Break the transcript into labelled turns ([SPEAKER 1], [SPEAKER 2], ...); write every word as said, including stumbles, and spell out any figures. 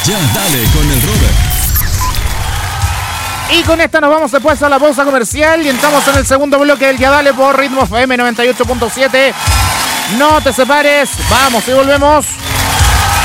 [SPEAKER 1] Ya dale con el Robert.
[SPEAKER 2] Y con esta nos vamos después a la pausa comercial y entramos en el segundo bloque del Ya Dale por Ritmo F M noventa y ocho punto siete. No te separes, vamos y volvemos.